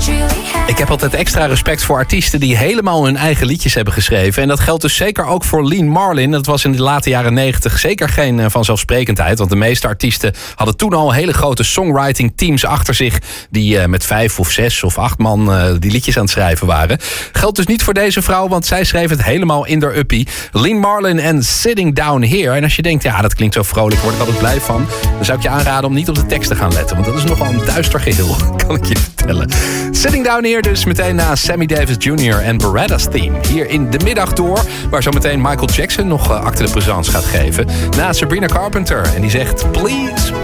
Ik heb altijd extra respect voor artiesten die helemaal hun eigen liedjes hebben geschreven. En dat geldt dus zeker ook voor Lien Marlin. Dat was in de late jaren 90 zeker geen vanzelfsprekendheid. Want de meeste artiesten hadden toen al hele grote songwriting teams achter zich. Die met 5 of 6 of 8 man die liedjes aan het schrijven waren. Geldt dus niet voor deze vrouw, want zij schreef het helemaal in der uppie. Lien Marlin en Sitting Down Here. En als je denkt, ja, dat klinkt zo vrolijk, word ik altijd blij van. Dan zou ik je aanraden om niet op de tekst te gaan letten. Want dat is nogal een duister geheel, kan ik je vertellen. Sitting Down Here dus meteen na Sammy Davis Jr. en Beretta's Theme. Hier in de middag door, waar zo meteen Michael Jackson nog acte de présence gaat geven. Na Sabrina Carpenter. En die zegt, please,